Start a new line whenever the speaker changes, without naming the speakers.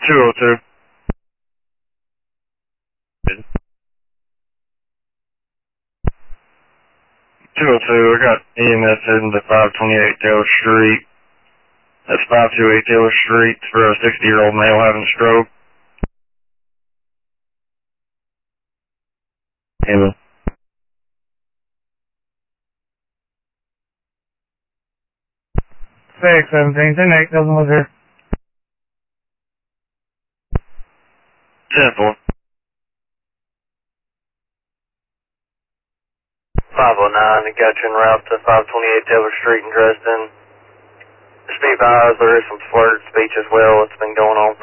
202. 202, I got EMS heading to 528 Taylor Street. That's 528 Taylor Street for a 60-year-old male having a stroke. Amen.
617, 10-8, doesn't live here.
10-4.
509, got you en route to 528 Taylor Street in Dresden. Just be advised, there is some slurred speech as well. It's been going on